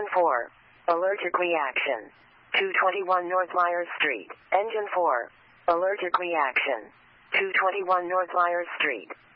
Engine 4. Allergic reaction. 221 North Myers Street. Engine 4. Allergic reaction. 221 North Myers Street.